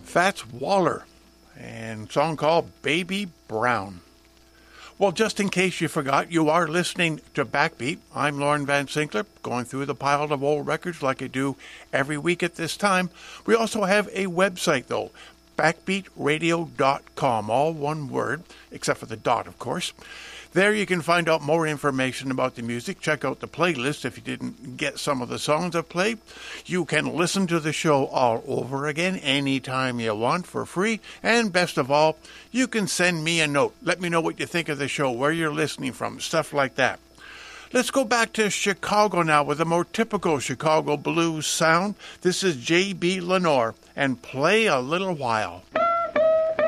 Fats Waller, and a song called Baby Brown. Well, just in case you forgot, you are listening to Backbeat. I'm Lauren Van Sinkler, going through the pile of old records like I do every week at this time. We also have a website, though, backbeatradio.com, all one word, except for the dot, of course. There you can find out more information about the music. Check out the playlist if you didn't get some of the songs I've played. You can listen to the show all over again anytime you want for free. And best of all, you can send me a note. Let me know what you think of the show, where you're listening from, stuff like that. Let's go back to Chicago now with a more typical Chicago blues sound. This is J.B. Lenore and Play a Little While.